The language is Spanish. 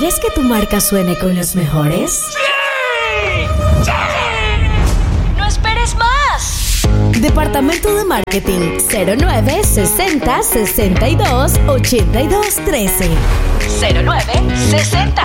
¿Quieres que tu marca suene con los mejores? ¡Sí! ¡Sí! ¡No esperes más! Departamento de Marketing 09 60 62 82 13 09 60